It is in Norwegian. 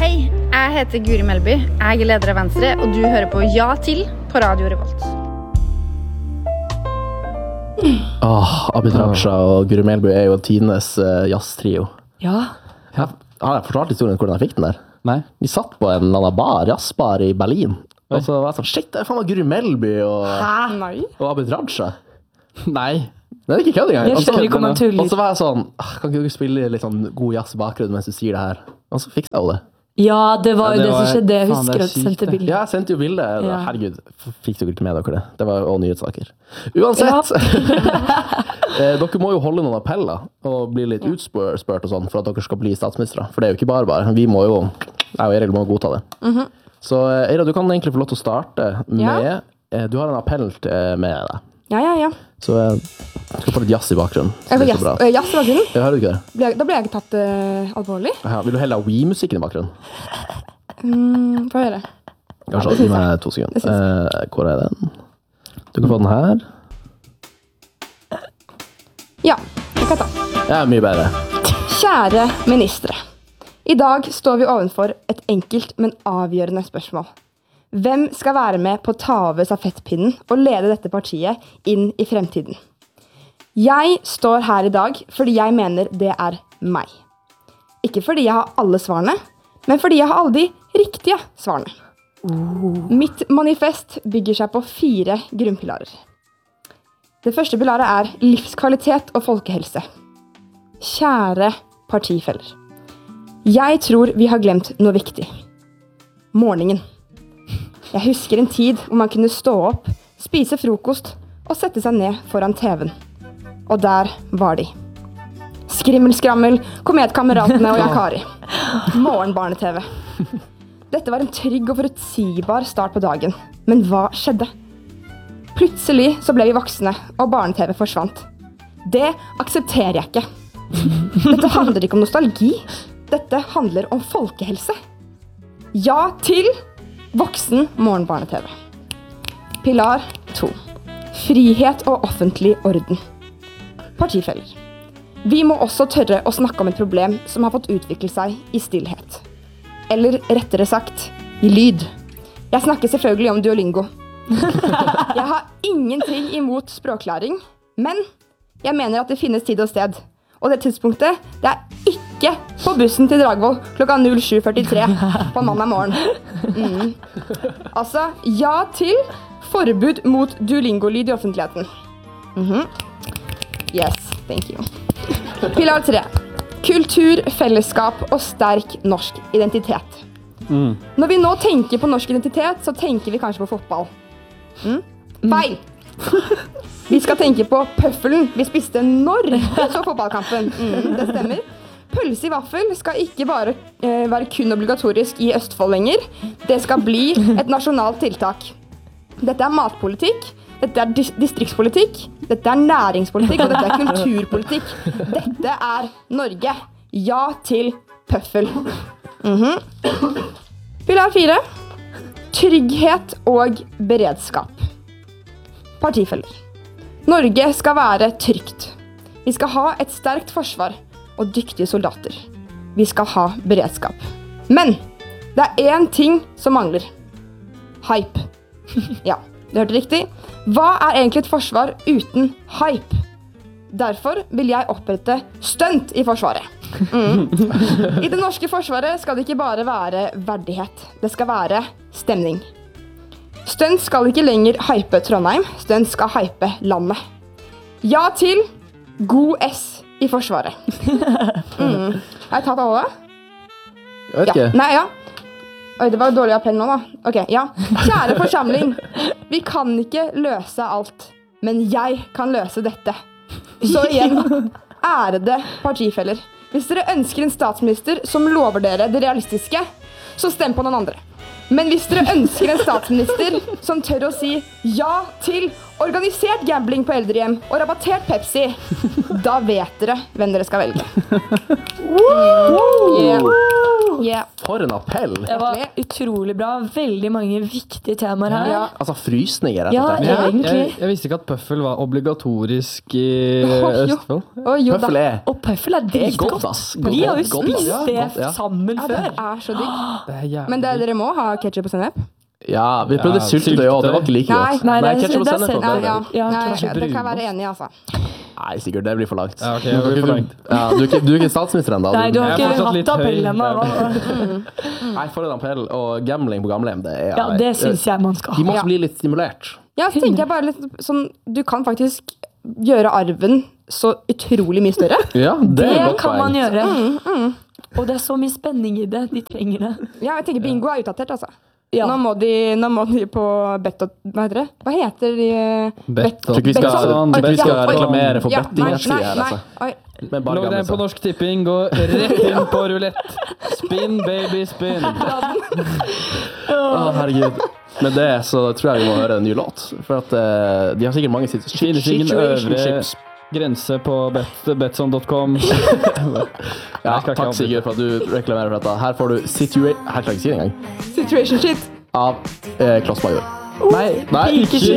Hei, jeg heter Guri Melby, jeg leder av Venstre, og du hører på Ja til på Radio Revolt. Abid Raja og Guri Melby jo Tines jazztrio. Ja. Har jeg fortalt historien hvordan jeg fikk den der? Nei. Vi satt på en eller annen jazzbar i Berlin. Og så var jeg sånn, shit, det faen meg Guri Melby og Abid Raja. Nei. Det ikke kødd engang. Og så var jeg sånn, kan ikke du spille litt sånn god jazz i bakgrunnen mens du sier det her? Og så fikk jeg jo det. Ja, det var jo det som skjedde. Jeg husker at du sendte bilder. Ja, jeg sendte jo bildet. Ja. Herregud, fikk dere ikke med dere det? Det var jo nyhetssaker. Uansett, dere må jo holde noen appeller og bli litt utspurt og sånn for at dere skal bli statsministre. For det er jo ikke bare. Vi må jo, jeg og Erik må godta det. Så Eira, du kan egentlig få lov til å starte med, du har en appell med deg. Ja. Så jeg skal få litt jazz i bakgrunnen. Jazz i bakgrunnen? Ja, hører du ikke det? Da ble jeg ikke tatt alvorlig. Ja, vil du heller ha Wii-musikken i bakgrunnen? Få høre. Kanskje, gi meg 2 sekunder. Hvor den? Du kan få den her. Ja, jeg kan ta. Ja, mye bedre. Kjære ministre. I dag står vi ovenfor et enkelt, men avgjørende spørsmål. Hvem skal være med på å ta over stafettpinnen og lede dette partiet inn i fremtiden? Jeg står her i dag fordi jeg mener det er meg. Ikke fordi jeg har alle svarene, men fordi jeg har alle de riktige svarene. Mitt manifest bygger seg på 4 grunnpilarer. Det første pilaret er livskvalitet og folkehelse. Kjære partifeller. Jeg tror vi har glemt noe viktig. Morgenen. Jeg husker en tid hvor man kunne stå opp, spise frokost og sette seg ned foran TV-en. Og der var de. Skrimmelskrammel, Kometkameratene og Yakari. Morgenbarne-TV. Dette var en trygg og forutsigbar start på dagen. Men hva skjedde? Plutselig så ble vi voksne, og barne-TV forsvant. Det aksepterer jeg ikke. Dette handler ikke om nostalgi. Dette handler om folkehelse. Ja til voksen morgenbarne-TV. Pilar 2. Frihet og offentlig orden. Partifeller. Vi må også tørre å snakke om et problem som har fått utvikle seg i stillhet. Eller rettere sagt, i lyd. Jeg snakker selvfølgelig om Duolingo. Jeg har ingenting imot språklæring, men jeg mener at det finnes tid og sted. Og det tidspunktet, det er ikke på bussen til Dragvoll klokka 07:43 på mandag morgen. Altså, ja til forbud mot Duolingo-lyd i offentligheten. Yes, thank you. Pilar 3. Kultur, fellesskap og sterk norsk identitet. Når vi nå tenker på norsk identitet, så tenker vi kanskje på fotball. Feil! Vi skal tenke på pøffelen vi spiste når vi så fotballkampen. Det stemmer. Pølse i vaffel skal ikke bare være kun obligatorisk i Østfold lenger. Det skal bli et nasjonalt tiltak. Dette er matpolitikk, dette er distriktspolitikk, dette er næringspolitikk, og dette er kulturpolitikk. Dette er Norge. Ja til pøffel. Pilar 4. Trygghet og beredskap. Partifeller. Norge skal være trygt. Vi skal ha et sterkt forsvar og dyktige soldater. Vi skal ha beredskap. Men det er en ting som mangler. Hype. Ja, du hørte riktig. Hva er egentlig et forsvar uten hype? Derfor vil jeg opprette stunt i forsvaret. I det norske forsvaret skal det ikke bare være verdighet. Det skal være stemning. Stunt skal ikke lenger hype Trondheim. Stunt skal hype landet. Ja til god S i forsvaret. Har jeg tatt alle? Jeg vet ikke. Nei, ja. Oi, det var jo dårlig appell nå da. Ok, ja. Kjære forsamling, vi kan ikke løse alt, men jeg kan løse dette. Så igjen, ærede partifeller. Hvis dere ønsker en statsminister som lover dere det realistiske, så stem på noen andre. Men hvis dere ønsker en statsminister som tør å si ja til organisert gambling på eldrehjem og rabattert Pepsi, da vet dere hvem dere skal velge. Yeah. For en appell! Det var utrolig bra. Veldig mange viktige temaer her. Ja. Altså frysninger, rett Ja, og slett. ja. Egentlig. Jeg visste ikke at pøffel var obligatorisk i jo. Østfold. Jo da. Pøffel er Og pøffel er godt, dritgodt. ass. Vi har jo Godt, ass. spist Ja, det godt, ja. sammen Ja, det før. er så digg. Det er jævlig. Men dere må ha ketchup og sennep? Ja, vi prøvde Ja, syltetøy òg, det var ikke like Nei. godt. Nei, det er- ketchup og det er sennep var sennep. bedre. Ja, Ja, Nei, kanskje det kan jeg brun, være enig i, altså. Nei, Sigurd, det blir for langt. Ja, ok, det blir for langt. Ja, du er ikke statsminister ennå. Nei, du har Jeg er ikke fortsatt hatt litt høy. appell ennå. Nei, for en appell. Og gambling på gamlehjem, det er Ja, det syns jeg man skal De må ha. også bli litt stimulert. Ja, så tenker jeg bare litt sånn, du kan faktisk gjøre arven så utrolig mye større. Ja, det Det er et godt kan man poeng. gjøre. Og det er så mye spenning i det. De trenger det. Ja, jeg tenker bingo er utdatert, altså. Ja. Nå må de på bet og... Hva heter det? Hva heter de? Bett Tror ikke vi skal, Betson. tror ikke vi skal Ja, oi. reklamere for Ja, bettingnettsider her, nei. altså. Oi. Men bare Logg deg inn på gamle, Norsk Tipping, gå rett inn på rulett. Spin, baby, spin. Å, herregud. Med det så tror jeg vi må høre en ny låt. For at de har sikkert mange Finnes ingen øvre situationships. grense på betson.com. Ja, Jeg skal ikke takk Sigurd for at du reklamerer for dette. Her får du Her klarer jeg ikke si det engang. Situation shit. Av Kloss Major. Nei, Nei, Ikke